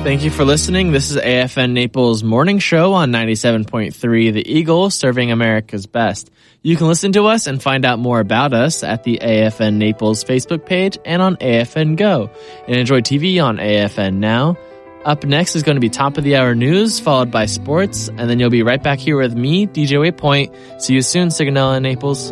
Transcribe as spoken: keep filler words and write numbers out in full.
Thank you for listening. This is A F N Naples Morning Show on ninety-seven point three The Eagle, serving America's best. You can listen to us and find out more about us at the A F N Naples Facebook page and on A F N Go. And enjoy T V on A F N Now. Up next is going to be top of the hour news, followed by sports, and then you'll be right back here with me, D J Waypoint. See you soon, Signal in Naples.